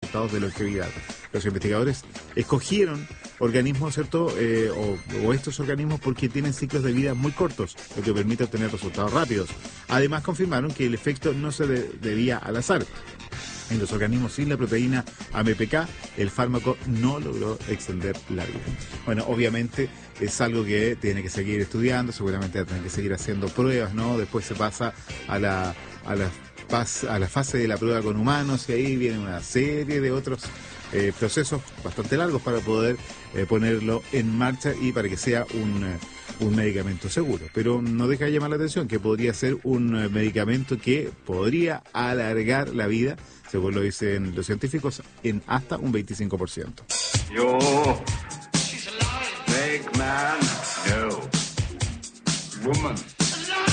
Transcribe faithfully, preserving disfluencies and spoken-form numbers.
resultados de longevidad. Los investigadores escogieron organismos, ¿cierto? Eh, o, o estos organismos porque tienen ciclos de vida muy cortos, lo que permite obtener resultados rápidos. Además, confirmaron que el efecto no se de, debía al azar. En los organismos sin la proteína A M P K, el fármaco no logró extender la vida. Bueno, obviamente es algo que tiene que seguir estudiando, seguramente va a tener que seguir haciendo pruebas, ¿no? Después se pasa a la, a la, a la fase de la prueba con humanos y ahí viene una serie de otros eh, procesos bastante largos para poder eh, ponerlo en marcha y para que sea un... Eh, un medicamento seguro, pero no deja de llamar la atención que podría ser un medicamento que podría alargar la vida, según lo dicen los científicos, en hasta un veinticinco por ciento. Yo, big man, no. Woman.